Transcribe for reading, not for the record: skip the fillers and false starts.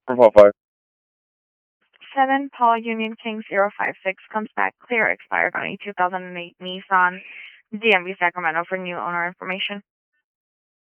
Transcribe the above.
Profile 5. 7 Paul Union King 056 comes back clear, expired on a 2008 Nissan DMV Sacramento for new owner information.